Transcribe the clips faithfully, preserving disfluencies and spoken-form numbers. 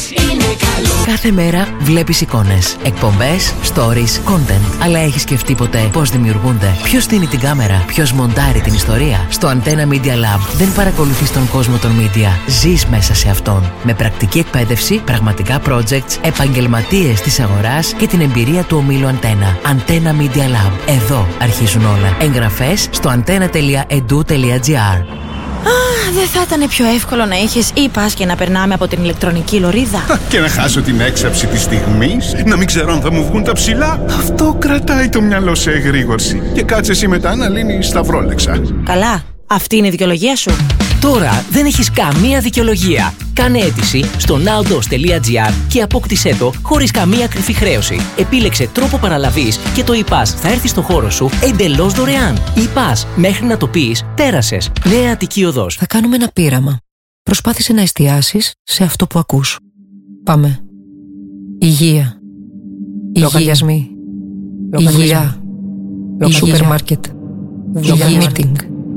είναι καλό. Κάθε μέρα βλέπεις εικόνες, εκπομπές, stories, content. Αλλά έχεις σκεφτεί ποτέ πώς δημιουργούνται? Ποιος στείνει την κάμερα? Ποιος μοντάρει την ιστορία? Στο Antenna Media Lab δεν παρακολουθείς τον κόσμο των media. Ζεις μέσα σε αυτόν. Με πρακτική εκπαίδευση, πραγματικά projects, επαγγελματίες της αγοράς και την εμπειρία του ομίλου Antenna. Antenna Media Lab. Εδώ αρχίζουν όλα. Εγγραφές στο antenna τελεία edu τελεία gr. Α, δεν θα ήταν πιο εύκολο να είχες e-pass και να περνάμε από την ηλεκτρονική λωρίδα? Και να χάσω την έξαψη της στιγμής, να μην ξέρω αν θα μου βγουν τα ψηλά. Αυτό κρατάει το μυαλό σε εγρήγορση. Και κάτσε εσύ μετά να λύνεις σταυρόλεξα. Καλά, αυτή είναι η δικαιολογία σου. Τώρα δεν έχεις καμία δικαιολογία. Κάνε αίτηση στο nowdos τελεία gr και απόκτησέ το χωρίς καμία κρυφή χρέωση. Επίλεξε τρόπο παραλαβής και το e-pass θα έρθει στο χώρο σου εντελώς δωρεάν. e-pass, μέχρι να το πεις, πέρασες. Νέα Αττική Οδός. Θα κάνουμε ένα πείραμα. Προσπάθησε να εστιάσεις σε αυτό που ακούς. Πάμε. Υγεία. Λογαριασμοί. Υγεία. Σούπερ μάρκετ. Meeting.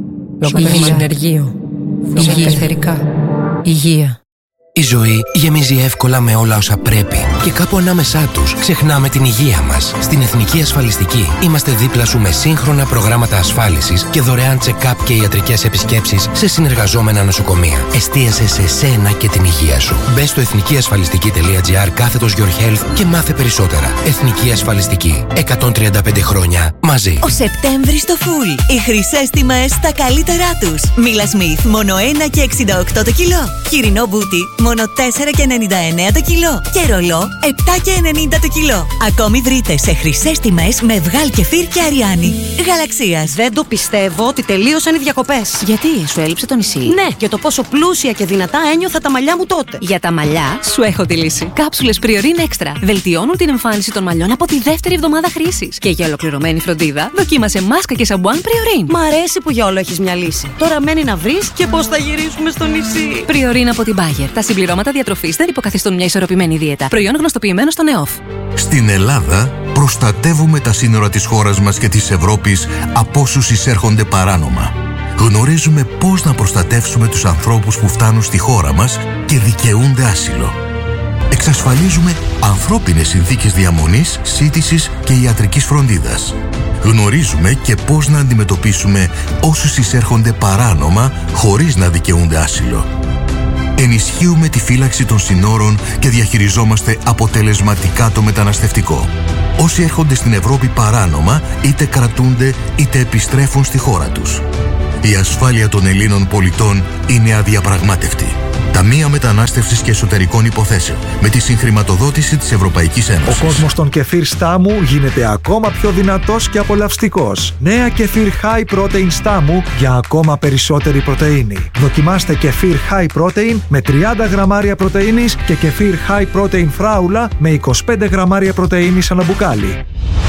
Συνεργείο. Πεθερικά. Υγεία. Η ζωή γεμίζει εύκολα με όλα όσα πρέπει και κάπου ανάμεσά τους ξεχνάμε την υγεία μας. Στην Εθνική Ασφαλιστική είμαστε δίπλα σου με σύγχρονα προγράμματα ασφάλισης και δωρεάν check-up και ιατρικές επισκέψεις σε συνεργαζόμενα νοσοκομεία. Εστίασε σε σένα και την υγεία σου. Μπες στο εθνικιασφαλιστική τελεία gr κάθετος Your Health και μάθε περισσότερα. Εθνική Ασφαλιστική. εκατόν τριάντα πέντε χρόνια μαζί. Ο Σεπτέμβρης στο Full. Οι χρυσές τιμές στα καλύτερά τους. Μίλα Σμιθ μόνο ένα και εξήντα οκτώ το κιλό. Χοιρινό μπούτι μόνο τέσσερα και ενενήντα εννέα το κιλό. Και ρολό επτά και ενενήντα το κιλό. Ακόμη βρείτε σε χρυσές τιμές με Βγάλ Κεφίρ και Αριάννη. Γαλαξίας. Δεν το πιστεύω ότι τελείωσαν οι διακοπές. Γιατί, σου έλειψε το νησί? Ναι, και το πόσο πλούσια και δυνατά ένιωθα τα μαλλιά μου τότε. Για τα μαλλιά, σου έχω τη λύση. Κάψουλες Priorin Extra. Βελτιώνουν την εμφάνιση των μαλλιών από τη δεύτερη εβδομάδα χρήσης. Και για ολοκληρωμένη φροντίδα, δοκίμασε μάσκα και σαμπουάν Priorin. Μ' αρέσει που για όλο έχεις μια λύση. Τώρα μένει να βρεις και πώς θα γυρίσουμε στο νησί. Priorin από την Bayer. Τα συμπληρώματα διατροφής δεν υποκαθιστούν μια ισορροπημένη δίαιτα. Προϊόν γνωστοποιημένο στον ΕΟΦ. Στην Ελλάδα προστατεύουμε τα σύνορα της χώρας μας και της Ευρώπης από όσους εισέρχονται παράνομα. Γνωρίζουμε πώς να προστατεύσουμε τους ανθρώπους που φτάνουν στη χώρα μας και δικαιούνται άσυλο. Εξασφαλίζουμε ανθρώπινες συνθήκες διαμονής, σύντησης και ιατρικής φροντίδας. Γνωρίζουμε και πώς να αντιμετωπίσουμε όσους εισέρχονται παράνομα χωρίς να δικαιούνται άσυλο. Ενισχύουμε τη φύλαξη των συνόρων και διαχειριζόμαστε αποτελεσματικά το μεταναστευτικό. Όσοι έρχονται στην Ευρώπη παράνομα, είτε κρατούνται είτε επιστρέφουν στη χώρα τους. Η ασφάλεια των Ελλήνων πολιτών είναι αδιαπραγμάτευτη. Ταμεία Μετανάστευσης και Εσωτερικών Υποθέσεων, με τη συγχρηματοδότηση της Ευρωπαϊκής Ένωσης. Ο κόσμος των κεφίρ Στάμου γίνεται ακόμα πιο δυνατός και απολαυστικός. Νέα κεφίρ High Protein Στάμου για ακόμα περισσότερη πρωτεΐνη. Δοκιμάστε κεφίρ High Protein με τριάντα γραμμάρια πρωτεΐνης και κεφίρ High Protein Φράουλα με είκοσι πέντε γραμμάρια πρωτεΐνης ανά μπουκάλι.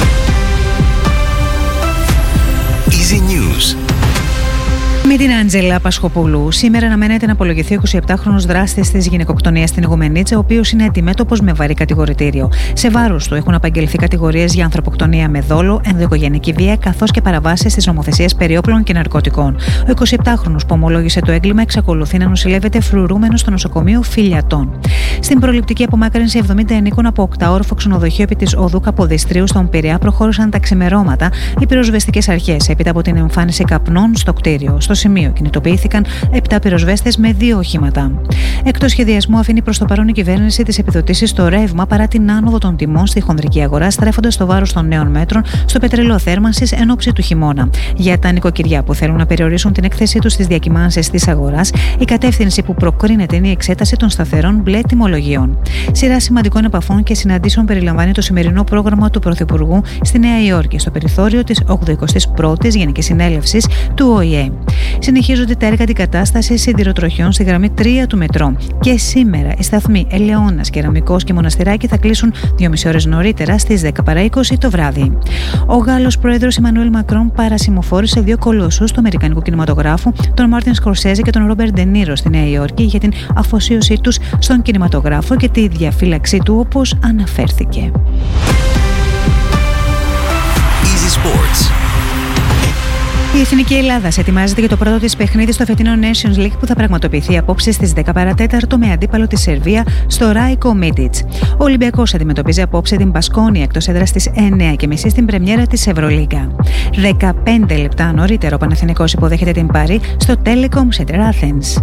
Easy News. Με την Άντζελα Πασχοπούλου, σήμερα αναμένεται να απολογηθεί ο εικοσιεπτάχρονος δράστης της γυναικοκτονίας στην Ιγουμενίτσα, ο οποίος είναι αντιμέτωπος με βαρύ κατηγορητήριο. Σε βάρος του έχουν απαγγελθεί κατηγορίες για ανθρωποκτονία με δόλο, ενδοοικογενειακή βία, καθώς και παραβάσεις της νομοθεσίας περί όπλων και ναρκωτικών. Ο εικοσιεπτάχρονος που ομολόγησε το έγκλημα εξακολουθεί να νοσηλεύεται φρουρούμενος στο νοσοκομείο Φιλιατών. Στην προληπτική απομάκρυνση εβδομήντα ενίκων από οκτάωροφο ξενοδοχείο επί της οδού Καποδιστρίου στον Πειραιά προχώρησαν τα ξημερώματα οι πυροσβεστικές αρχές έπειτα από την εμφάνιση καπνών στο κτίριο. Στο σημείο κινητοποιήθηκαν επτά πυροσβέστες με δύο οχήματα. Εκτός σχεδιασμού, αφήνει προς το παρόν η κυβέρνηση τις επιδοτήσεις στο ρεύμα παρά την άνοδο των τιμών στη χονδρική αγορά, στρέφοντας το βάρος των νέων μέτρων στο πετρέλαιο θέρμανσης εν ώψη του χειμώνα. Για τα νοικοκυριά που θέλουν να περιορίσουν την έκθεσή τους στις διακυμάνσεις της αγοράς, η κατεύθυνση που προκρίνεται είναι η εξέταση των σταθερών μπλε τιμολογίων. Σειρά σημαντικών επαφών και συναντήσεων περιλαμβάνει το σημερινό πρόγραμμα του Πρωθυπουργού στη Νέα Υόρκη, στο περιθώριο της ογδοηκοστής πρώτης Γενικής Συνέλευσης του Ο Η Ε. Συνεχίζονται τα έργα αντικατάστασης σιδηροτροχιών στη γραμμή τρία του μετρό. Και σήμερα οι σταθμοί Ελαιώνας, Κεραμικός και Μοναστηράκι θα κλείσουν δυόμιση ώρες νωρίτερα στις δέκα παρά είκοσι το βράδυ. Ο Γάλλος πρόεδρος Εμμανουέλ Μακρόν παρασημοφόρησε δύο κολοσσούς του αμερικανικού κινηματογράφου, τον Μάρτιν Σκορσέζε και τον Ρόμπερτ Ντε Νίρο στη Νέα Υόρκη, για την αφοσίωσή τους στον κινηματογράφο και τη διαφύλαξή του, όπως αναφέρθηκε. Easy Sports. Η Εθνική Ελλάδα ετοιμάζεται για το πρώτο της παιχνίδι στο φετινό Nations League που θα πραγματοποιηθεί απόψε στις δέκα παρά τέταρτο με αντίπαλο τη Σερβία στο Ράικο Μίτιτς. Ο Ολυμπιακός αντιμετωπίζει απόψε την Μπασκόνια εκτός έδρας στις εννιά και μισή στην πρεμιέρα της Ευρωλίγκα. δεκαπέντε λεπτά νωρίτερα ο Παναθηναϊκός υποδέχεται την Πάρη στο Telecom Center Athens.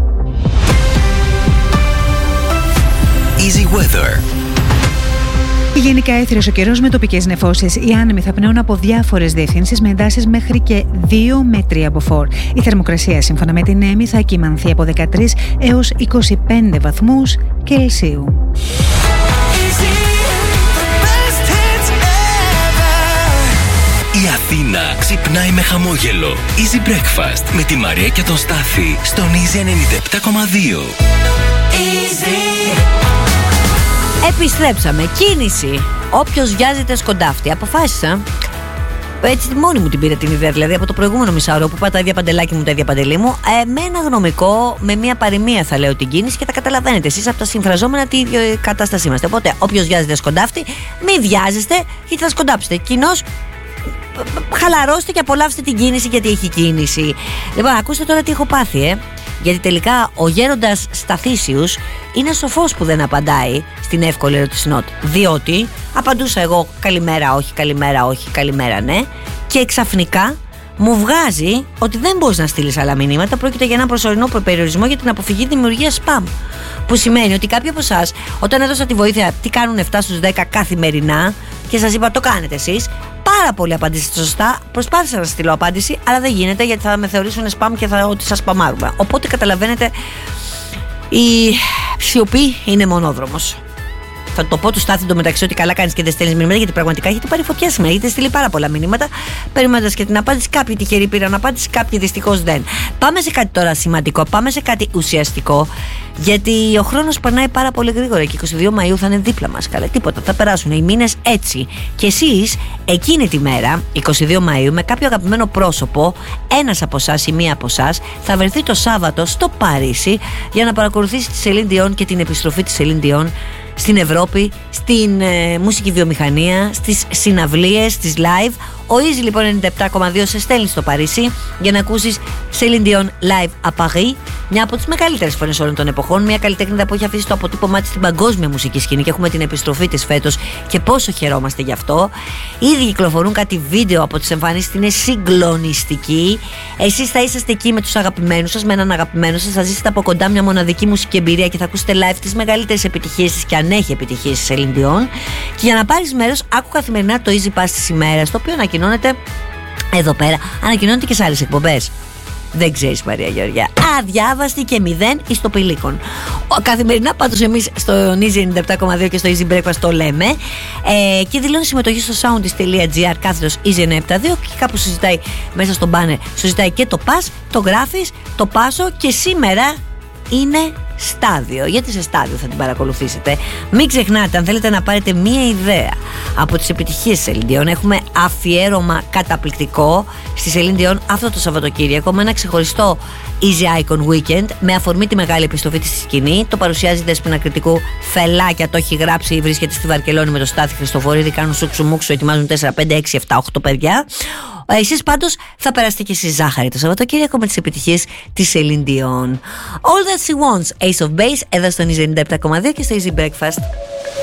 Easy Weather. Γενικά έθριος ο καιρός με τοπικές νεφώσεις. Οι άνεμοι θα πνέουν από διάφορες διευθύνσεις με εντάσεις μέχρι και δύο με τρία μποφόρ. Η θερμοκρασία σύμφωνα με την ΕΜΗ θα κυμανθεί από δεκατρείς έως είκοσι πέντε βαθμούς Κελσίου. Η Αθήνα ξυπνάει με χαμόγελο. Easy Breakfast με τη Μαρία και τον Στάθη στον Easy ενενήντα επτά κόμμα δύο. Επιστρέψαμε. Κίνηση. Όποιος βιάζεται σκοντάφτη. Αποφάσισα. Έτσι μόνη μου την πήρα την ιδέα. Δηλαδή από το προηγούμενο μισάωρο που είπα τα ίδια παντελάκι μου, τα ίδια παντελή μου. Ε, με ένα γνωμικό, με μια παροιμία θα λέω την κίνηση και τα καταλαβαίνετε εσείς από τα συμφραζόμενα τι ίδια κατάσταση είμαστε. Οπότε όποιος βιάζεται σκοντάφτη, μην βιάζεστε γιατί θα σκοντάψετε. Κοινώς χαλαρώστε και απολαύστε την κίνηση γιατί έχει κίνηση. Λοιπόν, ακούστε τώρα τι έχω πάθει, ε. Γιατί τελικά ο γέροντας Σταθήσιους είναι σοφός που δεν απαντάει στην εύκολη ερώτηση νότ. Διότι απαντούσα εγώ καλημέρα, όχι, καλημέρα, όχι, καλημέρα, ναι. Και ξαφνικά μου βγάζει ότι δεν μπορείς να στείλεις άλλα μηνύματα. Πρόκειται για ένα προσωρινό περιορισμό για την αποφυγή δημιουργίας spam. Που σημαίνει ότι κάποιοι από εσάς, όταν έδωσα τη βοήθεια τι κάνουν επτά στους δέκα καθημερινά και σας είπα το κάνετε εσείς, πάρα πολύ απαντήσετε σωστά. Προσπάθησα να στείλω απάντηση, αλλά δεν γίνεται γιατί θα με θεωρήσουν spam και θα ότι σας σπαμάρουμε. Οπότε καταλαβαίνετε, η σιωπή είναι μονόδρομος. Θα το πω του Στάθη εντωμεταξύ ότι καλά κάνεις και δεν στέλνεις μηνύματα, γιατί πραγματικά έχετε πάρει φωτιά σήμερα. Έχετε στείλει πάρα πολλά μηνύματα, περιμένοντας και την απάντηση. Κάποιοι τυχεροί πήραν απάντηση, κάποιοι δυστυχώς δεν. Πάμε σε κάτι τώρα σημαντικό, πάμε σε κάτι ουσιαστικό. Γιατί ο χρόνος περνάει πάρα πολύ γρήγορα και εικοστή δεύτερη Μαΐου θα είναι δίπλα μας. Καλά, τίποτα, θα περάσουν οι μήνες έτσι. Και εσείς εκείνη τη μέρα, εικοστή δεύτερη Μαΐου, με κάποιο αγαπημένο πρόσωπο, ένας από εσάς ή μία από εσάς, θα βρεθεί το Σάββατο στο Παρίσι για να παρακολουθήσει τη Celine Dion και την επιστροφή της Celine Dion στην Ευρώπη, στην ε, μουσική βιομηχανία, στις συναυλίες, στις live. Ο Easy λοιπόν ενενήντα επτά κόμμα δύο σε στέλνει στο Παρίσι για να ακούσεις Celine Dion live à Paris, μια από τις μεγαλύτερες φωνές όλων των εποχών, μια καλλιτέχνηδα που έχει αφήσει το αποτύπωμά της στην παγκόσμια μουσική σκηνή και έχουμε την επιστροφή της φέτος και πόσο χαιρόμαστε γι' αυτό. Ήδη κυκλοφορούν κάτι βίντεο από τις εμφανίσεις, είναι συγκλονιστική. Εσείς θα είσαστε εκεί με τους αγαπημένους σας, με έναν αγαπημένο σας, θα ζήσετε από κοντά μια μοναδική μουσική εμπειρία και θα ακούσετε live τις μεγαλύτερες επιτυχίες της και αν έχει επιτυχίες της Celine Dion. Και για να πάρεις μέρος, άκου καθημερινά το Easy Pass της ημέρας, το οποίο ανακοινώνεται εδώ πέρα, ανακοινώνεται και σε άλλες εκπομπές. Δεν ξέρεις, Μαρία Γεωργιά. Αδιάβαστη και μηδέν εις το πηλίκον. Καθημερινά πάντως εμείς στο Easy ενενήντα επτά κόμμα δύο και στο Easy Breakfast το λέμε. Ε, και δηλώνει συμμετοχή στο soundist.gr κάθετος Easy ενενήντα επτά δύο και κάπου συζητάει μέσα στο banner, συζητάει και το pass, το γράφεις, το πάσο και σήμερα είναι στάδιο. Γιατί σε στάδιο θα την παρακολουθήσετε. Μην ξεχνάτε, αν θέλετε να πάρετε μία ιδέα από τις επιτυχίες της Celine Dion, έχουμε αφιέρωμα καταπληκτικό στη Celine Dion αυτό το Σαββατοκύριακο με ένα ξεχωριστό Easy Icon Weekend με αφορμή τη μεγάλη επιστροφή της στη σκηνή. Το παρουσιάζει η Δέσποινα Κρητικού, φελάκια, το έχει γράψει, βρίσκεται στη Βαρκελόνη με το Στάθη Χριστοφορίδη, κάνουν σούξου μουξου, ετοιμάζουν τέσσερα, πέντε, έξι, επτά, οκτώ παιδιά. Εσείς πάντως θα περάσετε και στη ζάχαρη το Σαββατοκύριακο με τις επιτυχίες της Celine Dion. All That She Wants, Ace of Base, εδώ στο Easy ενενήντα επτά κόμμα δύο και στο Easy Breakfast.